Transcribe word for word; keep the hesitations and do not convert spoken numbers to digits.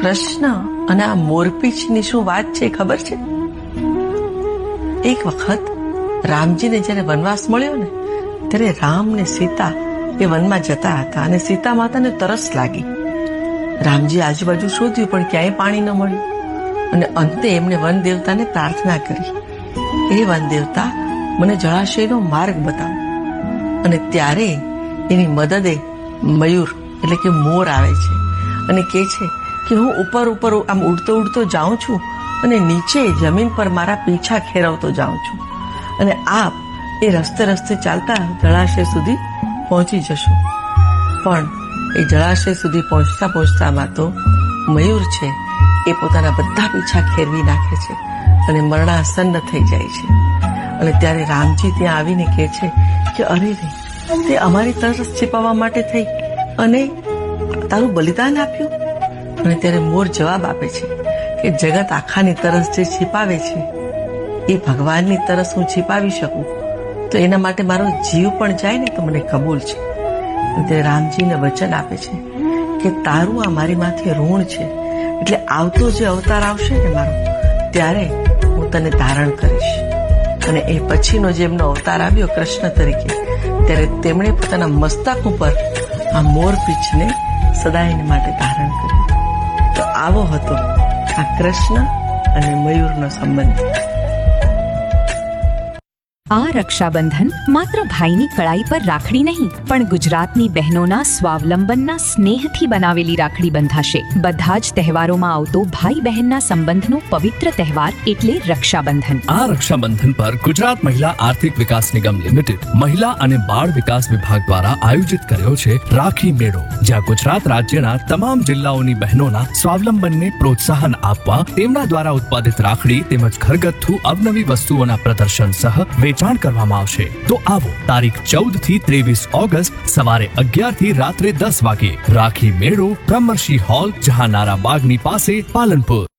કૃષ્ણ અને આ મોરપીંછની શું વાત છે ખબર છે? એક વખત રામજીને જયારે વનવાસ મળ્યો ને ત્યારે રામ ને સીતા એ વનમાં જતા હતા અને સીતા માતાને તરસ લાગી. રામજી આજુબાજુ શોધ્યું પણ ક્યાંય પાણી ન મળ્યું અને અંતે એમને વન દેવતાને પ્રાર્થના કરી, એ વન દેવતા મને જળાશયનો માર્ગ બતાવો. અને ત્યારે એની મદદે મયુર એટલે કે મોર આવે છે અને કહે છે કે હું ઉપર ઉપર આમ ઉડતો ઉડતો જાઉં છું અને નીચે જમીન પર મારા પીંછા ખેરવતો જાઉં છું અને આપ એ રસ્તે રસ્તે ચાલતા જળાશય સુધી પહોંચી જશો. પણ એ જળાશય સુધી પહોંચતા પહોંચતામાં તો મયુર છે એ પોતાના બધા પીંછા ખેરવી નાખે છે અને મરણાસન્ન થઈ જાય છે. અને ત્યારે રામજી ત્યાં આવીને કહે છે કે અરે રે, તે અમારી તરસ छिपाવવા માટે થઈ અને તારું બલિદાન આપ્યું. અને ત્યારે મોર જવાબ આપે છે કે જગત આખાની તરસ જે छिपाવે છે એ ભગવાનની તરસ હું छिपाવી શકું તો એના માટે મારો જીવ પણ જાય ને તો મને કબૂલ છે. તે રામજીને વચન આપે છે કે તારું આ મારી માથે ઋણ છે, એટલે આવતો જે અવતાર આવશે ને મારો ત્યારે હું તને ધારણ કરીશ. અને એ પછીનો જે એમનો અવતાર આવ્યો કૃષ્ણ તરીકે, ત્યારે તેમણે પોતાના મસ્તક ઉપર આ મોરપીંછને સદાયને માટે ધારણ કર્યું. તો આવો હતો આ કૃષ્ણ અને મયુરનો સંબંધ. આ રક્ષાબંધન માત્ર ભાઈની કળાઈ પર રાખડી નહીં પણ ગુજરાતની બહેનોના સ્વાવલંબનના સ્નેહથી બનાવેલી રાખડી બંધાશે. બધા જ તહેવારોમાં આવતો ભાઈ બહેનના સંબંધનો પવિત્ર તહેવાર એટલે રક્ષાબંધન. આ રક્ષાબંધન પર ગુજરાત મહિલા આર્થિક વિકાસ નિગમ લિમિટેડ મહિલા અને બાળ વિકાસ વિભાગ દ્વારા આયોજિત કર્યો છે રાખી મેળો, જ્યાં ગુજરાત રાજ્યના તમામ જિલ્લાઓની બહેનોના સ્વાવલંબનને પ્રોત્સાહન આપવા તેમના દ્વારા ઉત્પાદિત રાખડી તેમજ ઘરગથ્થુ અવનવી વસ્તુઓના પ્રદર્શન સહ વેચાણ કરવામાં આવશે. તો આવો તારીખ ચૌદ થી ત્રેવીસ ઓગસ્ટ સવારે અગિયાર થી રાત્રે દસ વાગે રાખી મેળો બ્રહ્મર્ષિ હોલ, જહાનારા બાગની પાસે, પાલનપુર.